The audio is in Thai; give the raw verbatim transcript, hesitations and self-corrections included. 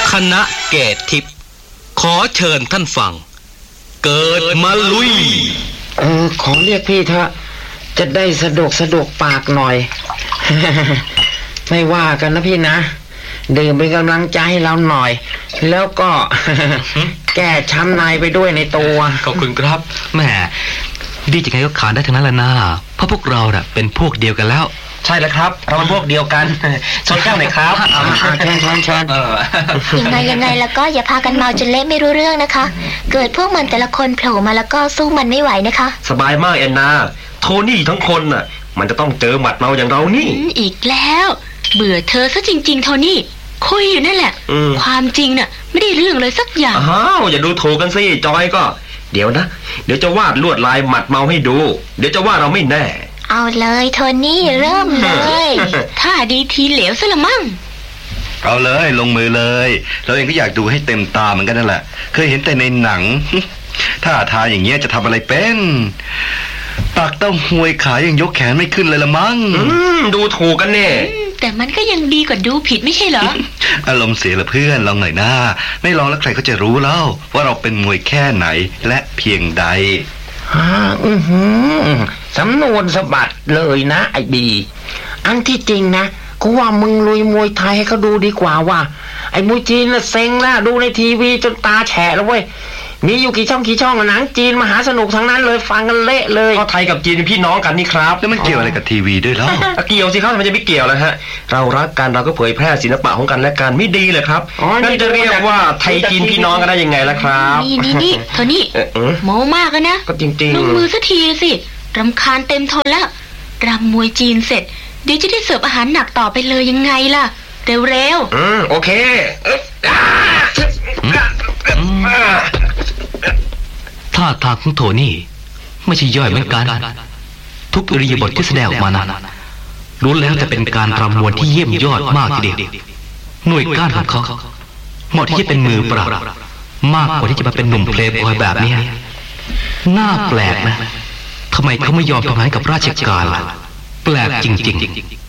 คณะเกตทิพย์ขอเชิญท่านฟังเกิดมาลุยเออขอเรียกพี่เถอะจะได้สะดวกสะดวกปากหน่อย ไม่ว่ากันนะพี่นะดื่มเป็นกำลังใจให้เราหน่อยแล้วก็ แก้ช้ำในไปด้วยในตัวขอบคุณครับแหมดีจังไงก็ขานได้ทั้งนั้นแหละนะเพราะพวกเราน่ะเป็นพวกเดียวกันแล้วใช่แล้วครับเราเป็นพวกเดียวกันชนแก้วหน่อยครับเชิญเชิญเชิญยังไงยังไงแล้วก็อย่าพากันเมาจนเละไม่รู้เรื่องนะคะเกิดพวกมันแต่ละคนโผล่มาแล้วก็สู้มันไม่ไหวนะคะสบายมากแอนนาโทนี่ทั้งคนน่ะมันจะต้องเจอหมัดเมาอย่างเรานี่อีกแล้วเบื่อเธอซะจริงๆโทนี่คุยอยู่นั่นแหละความจริงน่ะไม่ได้เรื่องเลยสักอย่างอ้าวอย่าดูถูกกันสิจอยก็เดี๋ยวนะเดี๋ยวจะวาดลวดลายหมัดเมาให้ดูเดี๋ยวจะว่าเราไม่แน่เอาเลยโทนี่เริ่มเลยถ้าดีทีเหลวซะละมั่งเอาเลยลงมือเลยเราเองก็อยากดูให้เต็มตาเหมือนกันนั่นแหละเคยเห็นแต่ในหนังถ้าทาอย่างเงี้ยจะทำอะไรเป็นปากเต้าหวยขายังยกแขนไม่ขึ้นเลยละมั้งดูถูกกันเนี่ยแต่มันก็ยังดีกว่าดูผิดไม่ใช่เหรออารมณ์เสียละเพื่อนลองหน่อยหน้าไม่ลองแล้วใครก็จะรู้แล้วว่าเราเป็นมวยแค่ไหนและเพียงใดฮ่าอือหือสำนวนสะบัดเลยนะไอ้ดีอันที่จริงนะกูว่ามึงลุยมวยไทยให้เขาดูดีกว่าว่าไอ้มวยจีนน่ะเซ็งนะดูในทีวีจนตาแฉะแล้วเว้ยมีอยู่กี่ช่องกี่ช่องหนังจีนมหาสนุกทั้งนั้นเลยฟังกันเละเลยก็ไทยกับจีนเป็นพี่น้องกันนี่ครับแล้วมันเกี่ยวอะไรกับทีวีด้วยล่ะเกี่ยวสิครับมันจะไม่เกี่ยวแล้วฮะเรารักกันเราก็เผยแพร่ศิลปะของกันและกันไม่ดีเลยครับนั่นจะเรียกว่าไทยจีนพี่น้องกันได้ยังไงล่ะครับนี่นี่นี่โทนี่โม้มากนะก็จริงๆลงมือสักทีสิรำคาญเต็มทนแล้วรำมวยจีนเสร็จเดี๋ยวจะได้เสิร์ฟอาหารหนักต่อไปเลยยังไงล่ะเร็วๆอืมโอเคท่าทางของโทนี่ไม่ใช่ย่อยเหมือนกันทุกอิริยาบถที่แสดงออกมานั้นรู้แล้วแต่เป็นการรำมวยที่เยี่ยมยอดมากทีเดียวหน่วยก้านของเขาเหมาะที่จะเป็นมือปราบมากกว่าที่จะมาเป็นหนุ่มเพลย์บอยแบบนี้น่าแปลกนะทำไมเขาไม่ยอมทำงานกับราชการล่ะแปลกจริงๆ